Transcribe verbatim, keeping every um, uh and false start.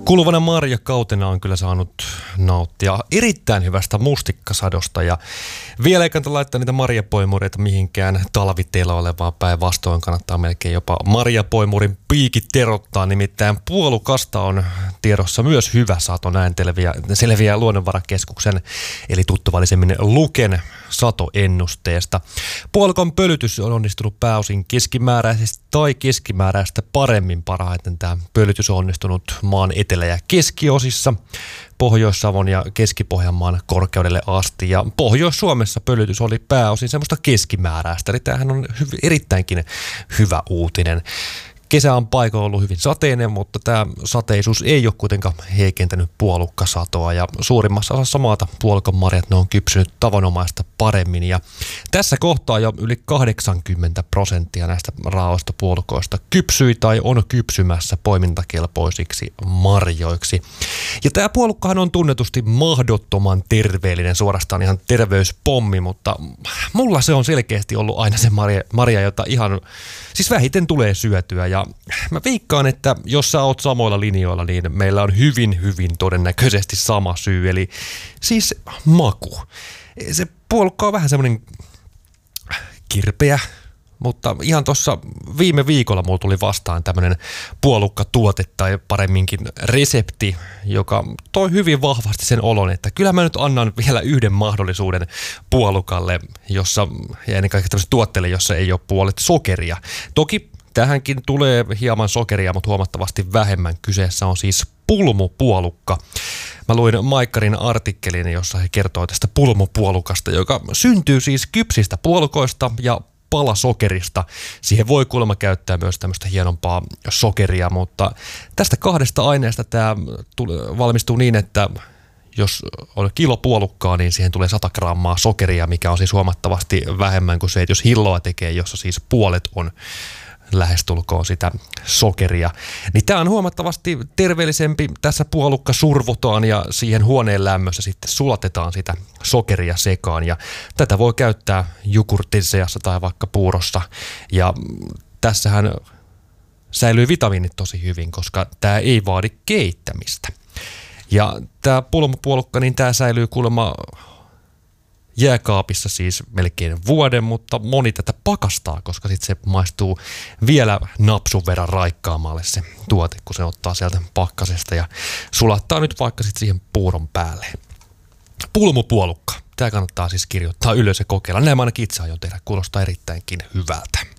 Kuluvana marjakautena on kyllä saanut nauttia erittäin hyvästä mustikkasadosta ja vielä ei kannata laittaa niitä marjapoimureita mihinkään talviteloille, vaan päinvastoin kannattaa melkein jopa marjapoimurin piikit terottaa, nimittäin puolukasta on tiedossa myös hyvä sato, näin selviää, selviää Luonnonvarakeskuksen eli tuttavallisemmin Luken satoennusteesta. Puolukon pölytys on onnistunut pääosin keskimääräisesti tai keskimääräistä paremmin. Parhaiten tämä pölytys on onnistunut maan etelä- ja keskiosissa, Pohjois-Savon ja Keski-Pohjanmaan korkeudelle asti. Ja Pohjois-Suomessa pölytys oli pääosin semmoista keskimääräistä, eli tämähän on hyv- erittäinkin hyvä uutinen. Kesä on paikoilla ollut hyvin sateinen, mutta tämä sateisuus ei ole kuitenkaan heikentänyt puolukkasatoa ja suurimmassa osassa maata puolukan marjat ne on kypsynyt tavanomaista paremmin ja tässä kohtaa jo yli kahdeksankymmentä prosenttia näistä raoista puolukoista kypsyi tai on kypsymässä poimintakelpoisiksi marjoiksi. Ja tämä puolukkahan on tunnetusti mahdottoman terveellinen, suorastaan ihan terveyspommi, mutta mulla se on selkeästi ollut aina se marja, marja jota ihan siis vähiten tulee syötyä ja mä veikkaan, että jos sä oot samoilla linjoilla, niin meillä on hyvin, hyvin todennäköisesti sama syy, eli siis maku. Se puolukka on vähän semmoinen kirpeä, mutta ihan tuossa viime viikolla mulla tuli vastaan tämmöinen puolukkatuote tai paremminkin resepti, joka toi hyvin vahvasti sen olon, että kyllä mä nyt annan vielä yhden mahdollisuuden puolukalle, jossa, ja ennen kaikkea tämmöiselle tuotteelle, jossa ei ole puolet sokeria. Toki tähänkin tulee hieman sokeria, mutta huomattavasti vähemmän. Kyseessä on siis pulmupuolukka. Mä luin Maikkarin artikkelin, jossa he kertoo tästä pulmupuolukasta, joka syntyy siis kypsistä puolukoista ja palasokerista. Siihen voi kuulemma käyttää myös tämmöistä hienompaa sokeria, mutta tästä kahdesta aineesta tämä valmistuu niin, että jos on kilo puolukkaa, niin siihen tulee sata grammaa sokeria, mikä on siis huomattavasti vähemmän kuin se, että jos hilloa tekee, jossa siis puolet on lähestulkoon sitä sokeria. Niin tämä on huomattavasti terveellisempi. Tässä puolukka survotaan ja siihen huoneen lämmössä sitten sulatetaan sitä sokeria sekaan. Ja tätä voi käyttää jogurtin seassa tai vaikka puurossa. Ja tässähän säilyy vitamiinit tosi hyvin, koska tämä ei vaadi keittämistä. Ja tämä pulmupuolukka, niin tämä säilyy kuulemma jääkaapissa siis melkein vuoden, mutta moni tätä pakastaa, koska sitten se maistuu vielä napsun verran raikkaamalle se tuote, kun se ottaa sieltä pakkasesta ja sulattaa nyt vaikka sitten siihen puuron päälle. Pulmupuolukka. Tämä kannattaa siis kirjoittaa ylös ja kokeilla. Näin mä ainakin itse aion tehdä. Kuulostaa erittäinkin hyvältä.